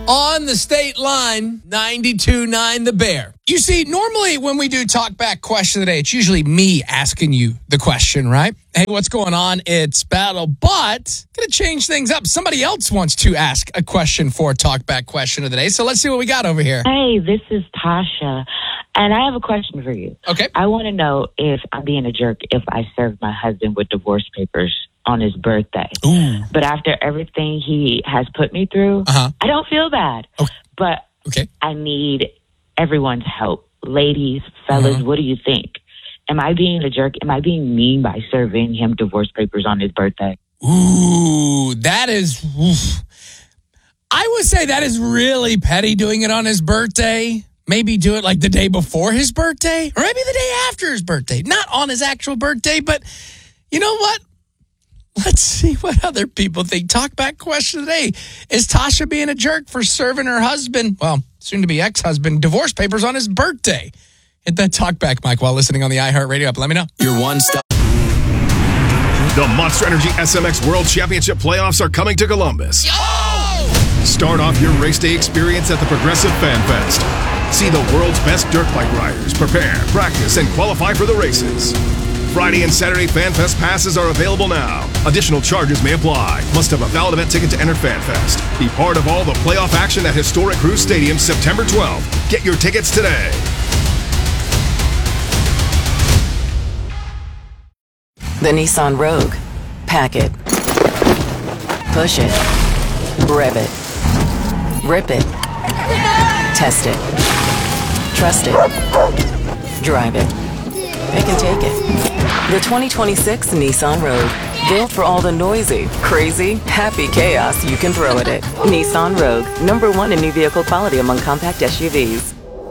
on the state line, 92.9 The Bear. You see, normally when we do Talk Back Question of the Day, it's usually me asking you the question, right? Hey, what's going on? It's Battle, but going to change things up. Somebody else wants to ask a question for Talk Back Question of the Day. So let's see what we got over here. Hey, this is Tasha, and I have a question for you. Okay. I want to know if I'm being a jerk if I served my husband with divorce papers on his birthday. Ooh. But after everything he has put me through, I don't feel bad. Okay. But I need everyone's help. Ladies, fellas, what do you think? Am I being a jerk? Am I being mean by serving him divorce papers on his birthday? Ooh, that is... Oof. I would say that is really petty doing it on his birthday. Maybe do it like the day before his birthday, or maybe the day after his birthday. Not on his actual birthday, but you know what? Let's see what other people think. Talk Back Question today. Is Tasha being a jerk for serving her husband, well, soon to be ex-husband, divorce papers on his birthday? Hit that Talk Back mic while listening on the iHeartRadio app. Let me know. Your one stop. The Monster Energy SMX World Championship playoffs are coming to Columbus. Oh! Start off your race day experience at the Progressive Fan Fest. See the world's best dirt bike riders prepare, practice, and qualify for the races. Friday and Saturday Fan Fest passes are available now. Additional charges may apply. Must have a valid event ticket to enter Fan Fest. Be part of all the playoff action at Historic Cruise Stadium September 12th. Get your tickets today. The Nissan Rogue. Pack it. Push it. Rev it. Rip it. Test it. Trust it. Drive it. Pick and take it. The 2026 Nissan Rogue. Built for all the noisy, crazy, happy chaos you can throw at it. Nissan Rogue. #1 in new vehicle quality among compact SUVs.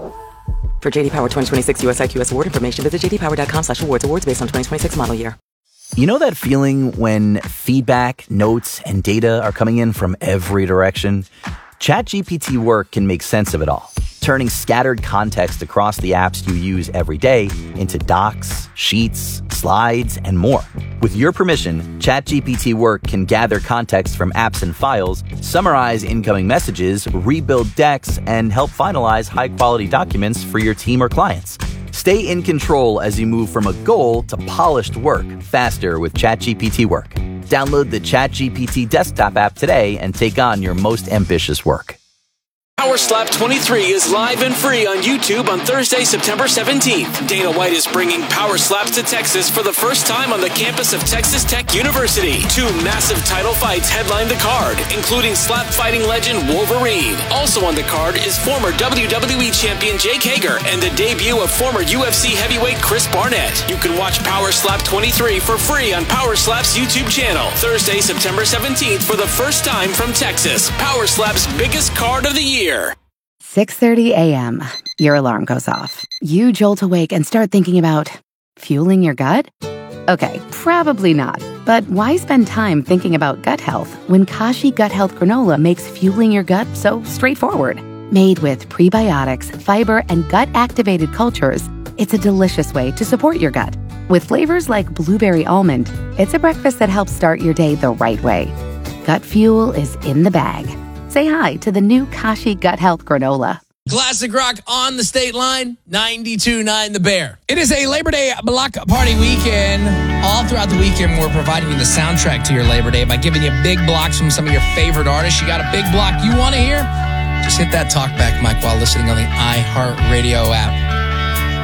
For JD Power 2026 US IQS award information, visit jdpower.com/awards. Awards based on 2026 model year. You know that feeling when feedback, notes, and data are coming in from every direction? ChatGPT Work can make sense of it all, turning scattered context across the apps you use every day into docs, sheets, slides, and more. With your permission, ChatGPT Work can gather context from apps and files, summarize incoming messages, rebuild decks, and help finalize high-quality documents for your team or clients. Stay in control as you move from a goal to polished work faster with ChatGPT Work. Download the ChatGPT desktop app today and take on your most ambitious work. Power Slap 23 is live and free on YouTube on Thursday, September 17th. Dana White is bringing Power Slaps to Texas for the first time on the campus of Texas Tech University. 2 massive title fights headline the card, including slap fighting legend Wolverine. Also on the card is former WWE champion Jake Hager and the debut of former UFC heavyweight Chris Barnett. You can watch Power Slap 23 for free on Power Slap's YouTube channel. Thursday, September 17th for the first time from Texas. Power Slap's biggest card of the year. 6:30 a.m. Your alarm goes off. You jolt awake and start thinking about fueling your gut? Okay, probably not. But why spend time thinking about gut health when Kashi Gut Health Granola makes fueling your gut so straightforward? Made with prebiotics, fiber, and gut-activated cultures, it's a delicious way to support your gut. With flavors like blueberry almond, it's a breakfast that helps start your day the right way. Gut fuel is in the bag. Say hi to the new Kashi Gut Health Granola. Classic rock on the state line, 92.9 The Bear. It is a Labor Day block party weekend. All throughout the weekend, we're providing you the soundtrack to your Labor Day by giving you big blocks from some of your favorite artists. You got a big block you want to hear? Just hit that talkback mic while listening on the iHeartRadio app.